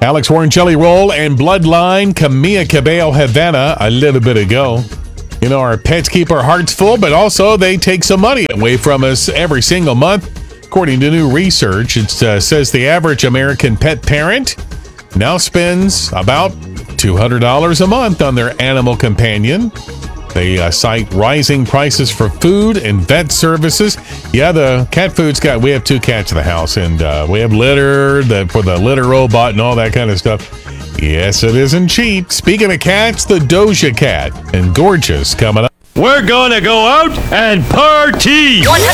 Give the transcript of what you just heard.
Alex Warren Jelly Roll and Bloodline Camilla Cabello Havana a little bit ago. You know, our pets keep our hearts full, but also they take some money away from us every single month. According to new research, it says the average American pet parent now spends about $200 a month on their animal companion. They cite rising prices for food and vet services. Yeah, the cat food's we have 2 cats in the house, and we have litter for the litter robot and all that kind of stuff. Yes, it isn't cheap. Speaking of cats, the Doja Cat and Gorgeous coming up. We're gonna go out and party!